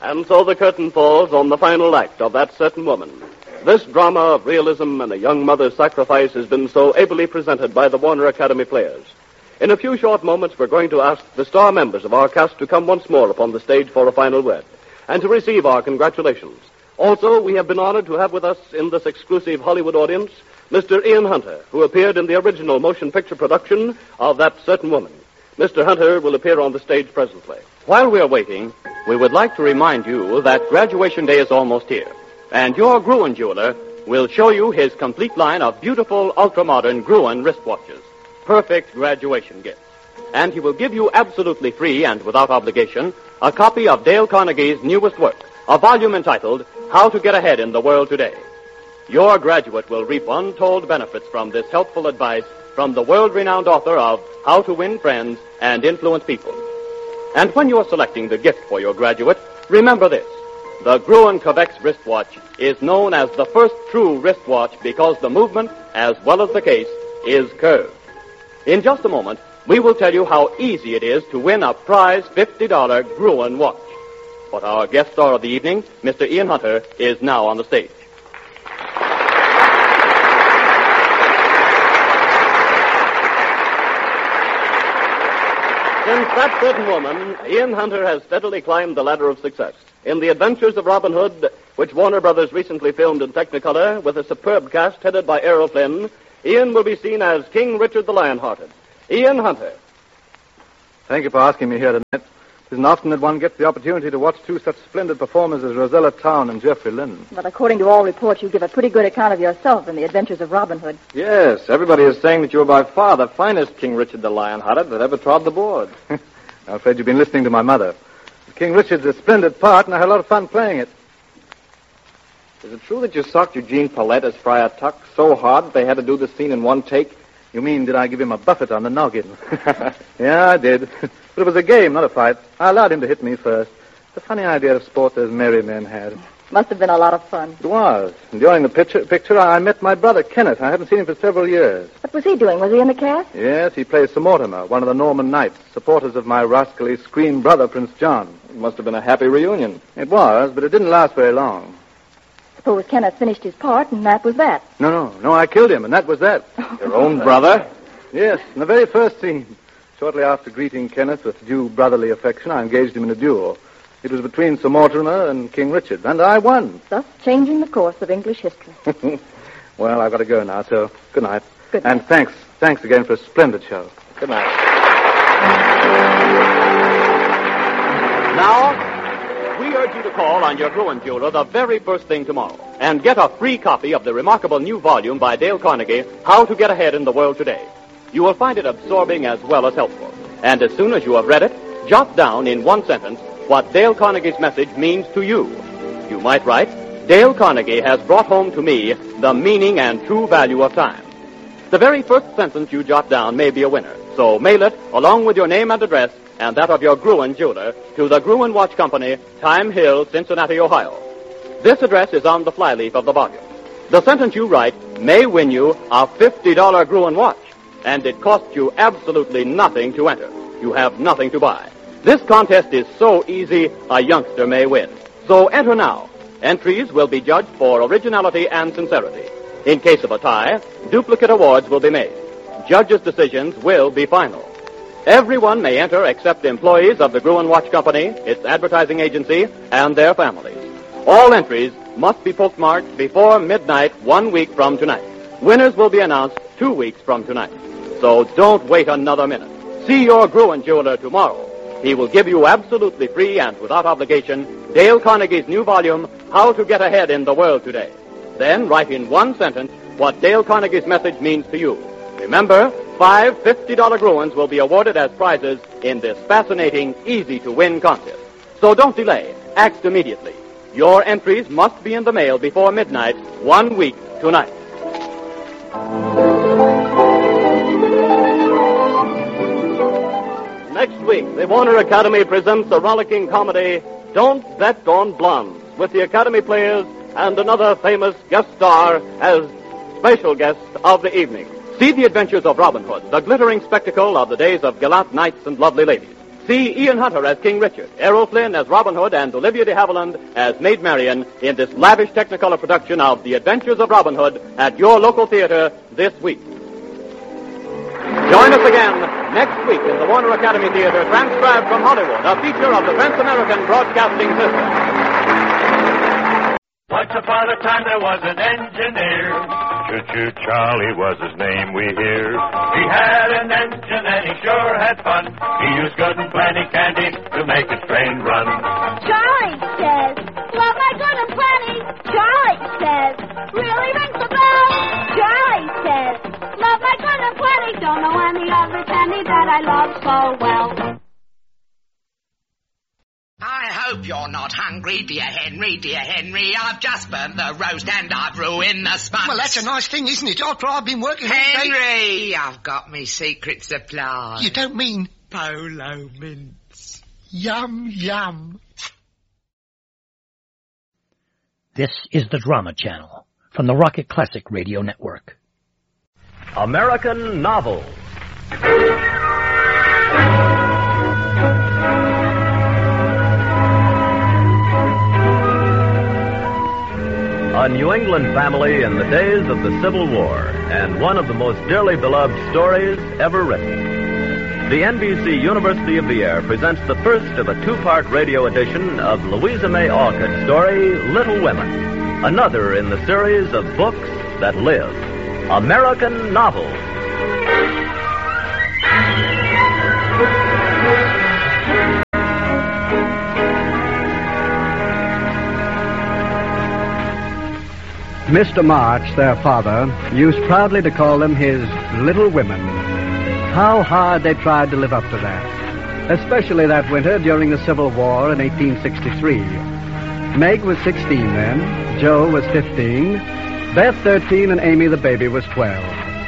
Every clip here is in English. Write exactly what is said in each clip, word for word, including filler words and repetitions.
And so the curtain falls on the final act of That Certain Woman. This drama of realism and a young mother's sacrifice has been so ably presented by the Warner Academy players. In a few short moments, we're going to ask the star members of our cast to come once more upon the stage for a final word and to receive our congratulations. Also, we have been honored to have with us in this exclusive Hollywood audience Mister Ian Hunter, who appeared in the original motion picture production of That Certain Woman. Mister Hunter will appear on the stage presently. While we are waiting, we would like to remind you that graduation day is almost here, and your Gruen jeweler will show you his complete line of beautiful, ultra-modern Gruen wristwatches, perfect graduation gifts. And he will give you absolutely free and without obligation a copy of Dale Carnegie's newest work, a volume entitled How to Get Ahead in the World Today. Your graduate will reap untold benefits from this helpful advice from the world-renowned author of How to Win Friends and Influence People. And when you are selecting the gift for your graduate, remember this. The Gruen Covex wristwatch is known as the first true wristwatch because the movement, as well as the case, is curved. In just a moment, we will tell you how easy it is to win a prize fifty dollars Gruen watch. But our guest star of the evening, Mister Ian Hunter, is now on the stage. Since That Certain Woman, Ian Hunter has steadily climbed the ladder of success. In The Adventures of Robin Hood, which Warner Brothers recently filmed in Technicolor with a superb cast headed by Errol Flynn, Ian will be seen as King Richard the Lionhearted. Ian Hunter. Thank you for asking me here tonight. It isn't often that one gets the opportunity to watch two such splendid performers as Rosella Town and Geoffrey Lynn. But according to all reports, you give a pretty good account of yourself in The Adventures of Robin Hood. Yes, everybody is saying that you're by far the finest King Richard the Lionhearted that ever trod the board. I'm afraid you've been listening to my mother. King Richard's a splendid part, and I had a lot of fun playing it. Is it true that you socked Eugene Paulette as Friar Tuck so hard that they had to do the scene in one take? You mean, did I give him a buffet on the noggin? Yeah, I did. But it was a game, not a fight. I allowed him to hit me first. It's a funny idea of sport those merry men had. Must have been a lot of fun. It was. And during the picture, picture, I met my brother, Kenneth. I haven't seen him for several years. What was he doing? Was he in the cast? Yes, he plays Sir Mortimer, one of the Norman Knights, supporters of my rascally screen brother, Prince John. It must have been a happy reunion. It was, but it didn't last very long. Suppose Kenneth finished his part, and that was that. No, no, no, I killed him, and that was that. Your own brother? Yes, in the very first scene. Shortly after greeting Kenneth with due brotherly affection, I engaged him in a duel. It was between Sir Mortimer and King Richard, and I won. Thus changing the course of English history. Well, I've got to go now, so good night. Good night. And thanks, thanks again for a splendid show. Good night. Now, we urge you to call on your Gruen jeweler the very first thing tomorrow and get a free copy of the remarkable new volume by Dale Carnegie, How to Get Ahead in the World Today. You will find it absorbing as well as helpful. And as soon as you have read it, jot down in one sentence what Dale Carnegie's message means to you. You might write, Dale Carnegie has brought home to me the meaning and true value of time. The very first sentence you jot down may be a winner. So mail it, along with your name and address, and that of your Gruen jeweler, to the Gruen Watch Company, Time Hill, Cincinnati, Ohio. This address is on the flyleaf of the volume. The sentence you write may win you a fifty dollars Gruen watch, and it costs you absolutely nothing to enter. You have nothing to buy. This contest is so easy, a youngster may win. So enter now. Entries will be judged for originality and sincerity. In case of a tie, duplicate awards will be made. Judges' decisions will be final. Everyone may enter except employees of the Gruen Watch Company, its advertising agency, and their families. All entries must be postmarked before midnight one week from tonight. Winners will be announced two weeks from tonight. So don't wait another minute. See your Gruen jeweler tomorrow. He will give you absolutely free and without obligation Dale Carnegie's new volume, How to Get Ahead in the World Today. Then write in one sentence what Dale Carnegie's message means to you. Remember, five fifty dollars Gruens will be awarded as prizes in this fascinating, easy-to-win contest. So don't delay. Act immediately. Your entries must be in the mail before midnight, one week tonight. Next week, the Warner Academy presents the rollicking comedy, Don't Bet on Blondes, with the Academy players and another famous guest star as special guest of the evening. See The Adventures of Robin Hood, the glittering spectacle of the days of gallant knights and lovely ladies. See See Ian Hunter as King Richard, Errol Flynn as Robin Hood, and Olivia de Havilland as Maid Marian in this lavish Technicolor production of The Adventures of Robin Hood at your local theater this week. Join us again next week in the Warner Academy Theater, transcribed from Hollywood, a feature of the Trans-American Broadcasting System. Once upon a time there was an engineer. Choo-choo Charlie was his name, we hear. He had an engine and he sure had fun. He used good and plenty candy to make his train run. Charlie says, love my good and plenty. Charlie says, really rings the bell. Charlie says, love my good and plenty. Don't know any other candy that I love so well. I hope you're not hungry, dear Henry, dear Henry. I've just burnt the roast and I've ruined the sponge. Well, that's a nice thing, isn't it? After I've been working... Henry, I've got me secret supply. You don't mean... Polo mints. Yum, yum. This is the Drama Channel from the Rocket Classic Radio Network. American Novels. A New England family in the days of the Civil War, and one of the most dearly beloved stories ever written. The N B C University of the Air presents the first of a two-part radio edition of Louisa May Alcott's story, Little Women, another in the series of books that live. American Novels. Mister March, their father, used proudly to call them his little women. How hard they tried to live up to that, especially that winter during the Civil War in eighteen sixty-three. Meg was sixteen then, Joe was fifteen, Beth thirteen, and Amy the baby was twelve.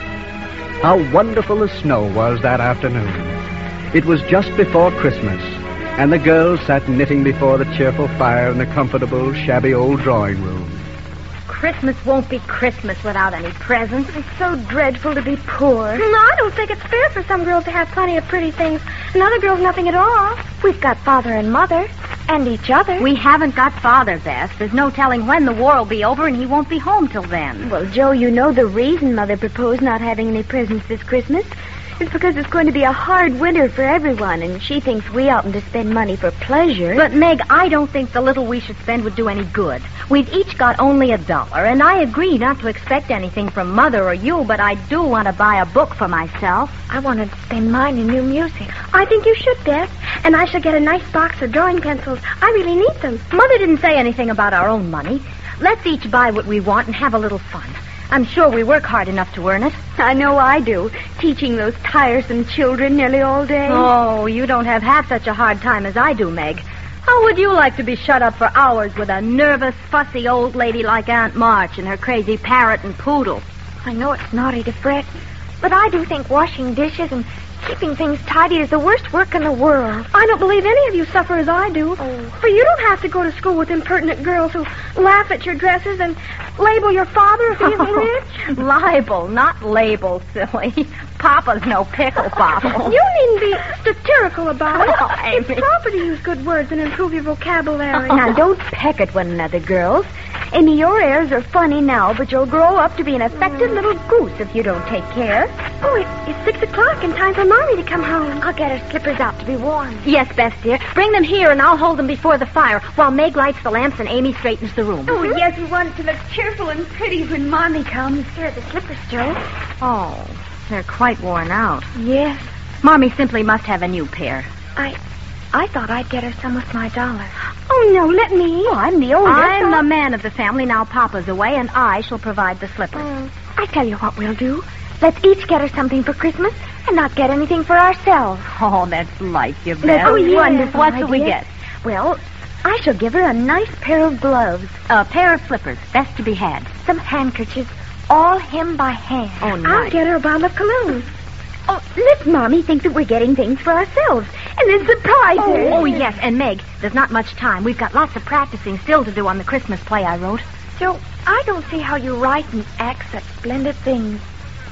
How wonderful the snow was that afternoon. It was just before Christmas, and the girls sat knitting before the cheerful fire in the comfortable, shabby old drawing room. Christmas won't be Christmas without any presents. It's so dreadful to be poor. No, I don't think it's fair for some girls to have plenty of pretty things and other girls nothing at all. We've got Father and Mother and each other. We haven't got Father, Beth. There's no telling when the war will be over and he won't be home till then. Well, Joe, you know the reason Mother proposed not having any presents this Christmas. It's because it's going to be a hard winter for everyone, and she thinks we oughtn't to spend money for pleasure. But, Meg, I don't think the little we should spend would do any good. We've each got only a dollar, and I agree not to expect anything from Mother or you, but I do want to buy a book for myself. I want to spend mine in new music. I think you should, Beth. And I shall get a nice box of drawing pencils. I really need them. Mother didn't say anything about our own money. Let's each buy what we want and have a little fun. I'm sure we work hard enough to earn it. I know I do, teaching those tiresome children nearly all day. Oh, you don't have half such a hard time as I do, Meg. How would you like to be shut up for hours with a nervous, fussy old lady like Aunt March and her crazy parrot and poodle? I know it's naughty to fret, but I do think washing dishes and keeping things tidy is the worst work in the world. I don't believe any of you suffer as I do. Oh. For you don't have to go to school with impertinent girls who laugh at your dresses and label your father if he isn't rich. Libel, not label, silly. Papa's no pickle bottle. You needn't be satirical about it. Oh, Amy. It's proper to use good words and improve your vocabulary. Now, don't peck at one another, girls. Amy, your airs are funny now, but you'll grow up to be an affected little goose if you don't take care. Oh, it, it's six o'clock and time for Mommy to come home. I'll get her slippers out to be warm. Yes, Beth, dear. Bring them here and I'll hold them before the fire while Meg lights the lamps and Amy straightens the room. Oh, yes, we want it to look cheerful and pretty when Mommy comes. Here are the slippers, Joe. Oh, they're quite worn out. Yes. Mommy simply must have a new pair. I... I thought I'd get her some with my dollar. Oh, no, let me. Oh, I'm the oldest. I'm the man of the family. Now Papa's away, and I shall provide the slippers. Oh, I tell you what we'll do. Let's each get her something for Christmas and not get anything for ourselves. Oh, that's like you, Beth. That's oh, yes, wonderful. What shall we idea. get? Well, I shall give her a nice pair of gloves. A pair of slippers. Best to be had. Some handkerchiefs, all hemmed by hand. Oh, nice. I'll get her a bottle of cologne. Oh, let Mommy think that we're getting things for ourselves and then surprise oh, her. Oh, yes. And, Meg, there's not much time. We've got lots of practicing still to do on the Christmas play I wrote. Joe, I don't see how you write and act such splendid things.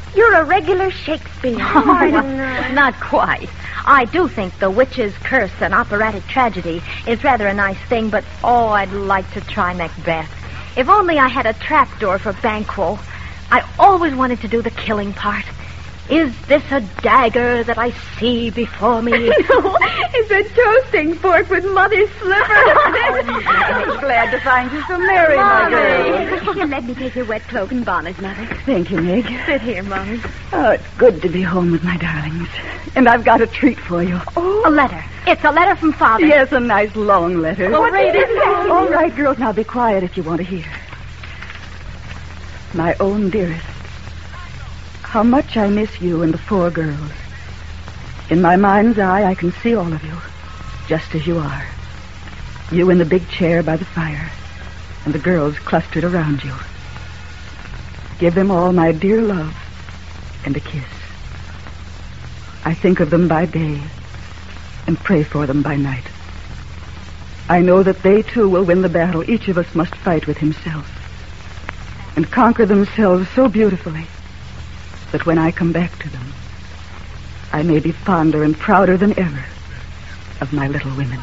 You're a regular Shakespeare. Oh, well, not quite. I do think The Witch's Curse, an operatic tragedy, is rather a nice thing, but oh, I'd like to try Macbeth. If only I had a trapdoor for Banquo. I always wanted to do the killing part. Is this a dagger that I see before me? No, it's a toasting fork with Mother's slipper. I'm glad to find you so merry, my girl. Here, let me take your wet cloak and bonnet, Mother. Thank you, Meg. Sit here, Mommy. Oh, it's good to be home with my darlings. And I've got a treat for you. Oh, a letter. It's a letter from Father. Yes, a nice long letter. Well, read it. All right, girls, now be quiet if you want to hear. My own dearest, how much I miss you and the four girls. In my mind's eye, I can see all of you, just as you are. You in the big chair by the fire, and the girls clustered around you. Give them all my dear love and a kiss. I think of them by day and pray for them by night. I know that they, too, will win the battle each of us must fight with himself and conquer themselves so beautifully that when I come back to them, I may be fonder and prouder than ever of my little women.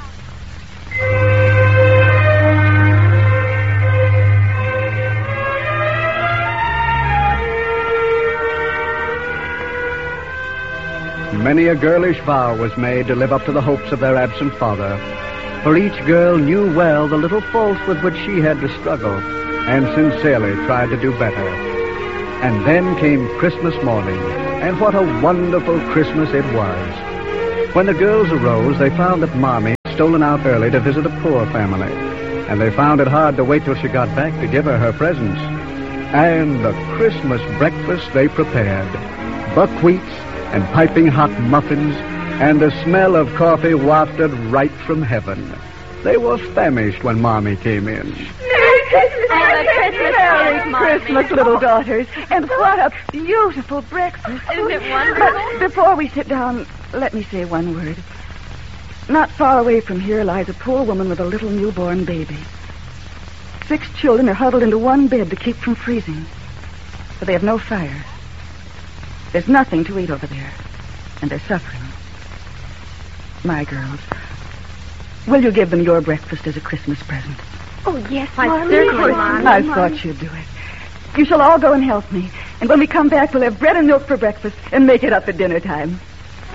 Many a girlish vow was made to live up to the hopes of their absent father, for each girl knew well the little faults with which she had to struggle, and sincerely tried to do better. And then came Christmas morning, and what a wonderful Christmas it was. When the girls arose, they found that Mommy had stolen out early to visit a poor family, and they found it hard to wait till she got back to give her her presents. And the Christmas breakfast they prepared, buckwheats and piping hot muffins, and the smell of coffee wafted right from heaven. They were famished when Mommy came in. Merry Christmas! Merry Christmas, Merry Christmas, little daughters. And what a beautiful breakfast. Isn't it wonderful? But before we sit down, let me say one word. Not far away from here lies a poor woman with a little newborn baby. Six children are huddled into one bed to keep from freezing, but they have no fire. There's nothing to eat over there, and they're suffering. My girls, will you give them your breakfast as a Christmas present? Oh, yes, I Mommy. certainly will. I thought you'd do it. You shall all go and help me, and when we come back, we'll have bread and milk for breakfast and make it up at dinner time.